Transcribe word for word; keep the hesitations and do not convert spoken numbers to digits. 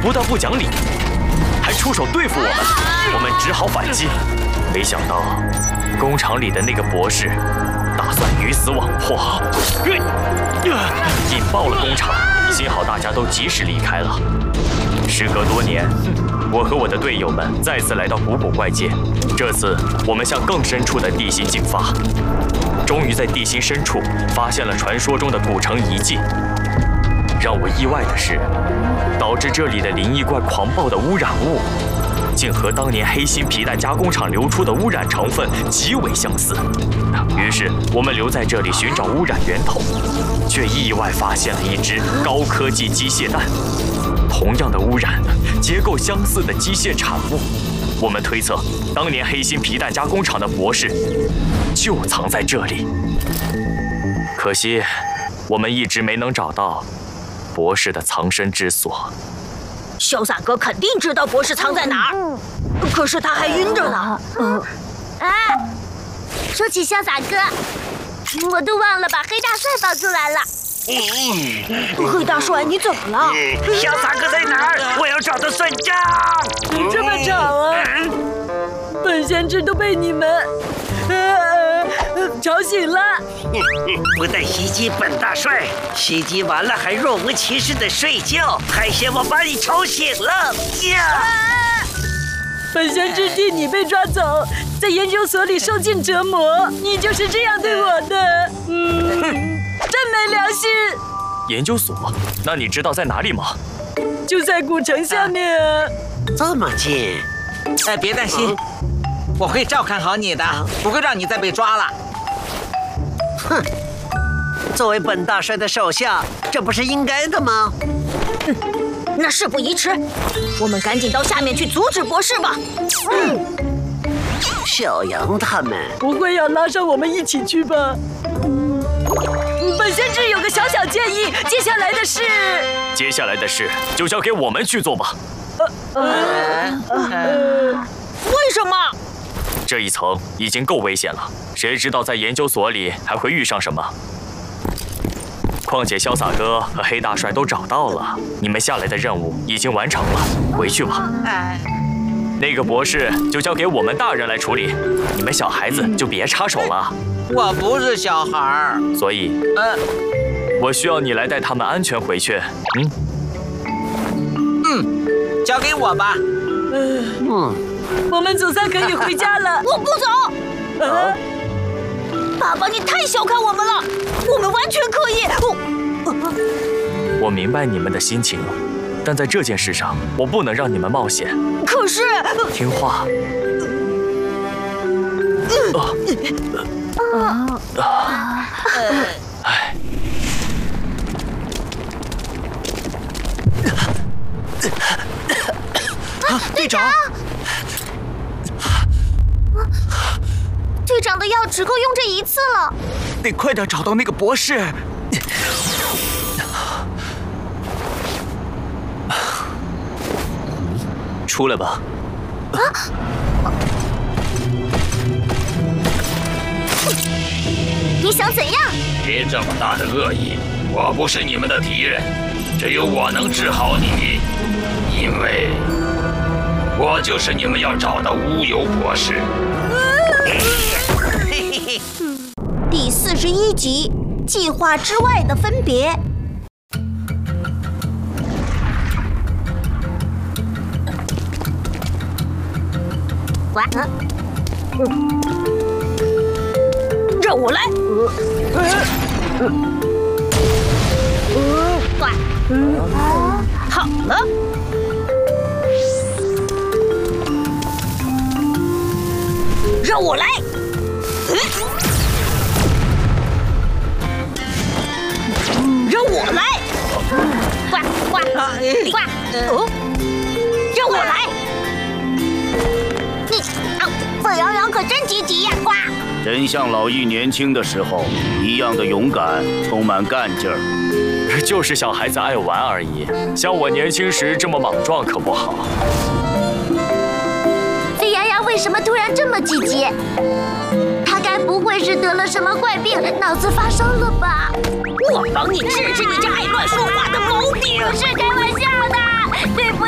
不但不讲理，还出手对付我们，我们只好反击。没想到，工厂里的那个博士打算鱼死网破，引爆了工厂。幸好大家都及时离开了。时隔多年，我和我的队友们再次来到古古怪界。这次，我们向更深处的地心进发，终于在地心深处发现了传说中的古城遗迹。让我意外的是，导致这里的灵异怪狂暴的污染物，竟和当年黑心皮蛋加工厂流出的污染成分极为相似。于是，我们留在这里寻找污染源头，却意外发现了一只高科技机械蛋。同样的污染，结构相似的机械产物。我们推测，当年黑心皮蛋加工厂的博士就藏在这里。可惜，我们一直没能找到博士的藏身之所。 潇洒哥肯定知道博士藏在哪儿，可是他还晕着呢。嗯， 啊，说起潇洒哥，我都忘了把黑大帅抱出来了。 嗯，黑大帅，你怎么了？ 潇洒哥在哪儿？我要找他算账。 这么吵啊！本贤侄都被你们呃吵醒了。 不但袭击本大帅，袭击完了还若无其事的睡觉，还嫌我把你吵醒了呀！ 本贤侄替你被抓走，在研究所里受尽折磨，你就是这样对我的，嗯，真没良心。 研究所？那你知道在哪里吗？ 就在古城下面啊。 这么近？ 哎，别担心，我会照看好你的，不会让你再被抓了。 哼，作为本大帅的手下，这不是应该的吗？ 嗯，那事不宜迟，我们赶紧到下面去阻止博士吧。嗯， 小杨他们不会要拉上我们一起去吧？本贤侄有个小小建议，接下来的事， 接下来的事就交给我们去做吧。 呃呃呃， 为什么？ 这一层已经够危险了，谁知道在研究所里还会遇上什么？况且潇洒哥和黑大帅都找到了，你们下来的任务已经完成了，回去吧。那个博士就交给我们大人来处理，你们小孩子就别插手了。 我不是小孩儿， 所以，呃，我需要你来带他们安全回去。嗯， 嗯，交给我吧。 嗯，我们总算可以回家了。 我不走。啊！爸爸，你太小看我们了，我们完全可以。 我，我明白你们的心情，但在这件事上，我不能让你们冒险。 可是， 听话。啊啊啊！哎。 队长，队长的药只够用这一次了， 得快点找到那个博士。 出来吧。 啊！你想怎样？ 别这么大的恶意，我不是你们的敌人，只有我能治好你，因为我就是你们要找的乌有博士。 第四十一集，计划之外的分别。哇！ 嗯，让我来。哇！好了。让我来。让我来。呱呱呱！哦，让我来。 你啊，粉摇摇可真积极呀！呱！ 真像老易年轻的时候一样的勇敢，充满干劲儿。 就是小孩子爱玩而已，像我年轻时这么莽撞可不好。 飞牙牙为什么突然这么积极？他该不会是得了什么怪病，脑子发烧了吧？ 我帮你治治你这爱乱说话的毛病。 不是开玩笑的，对不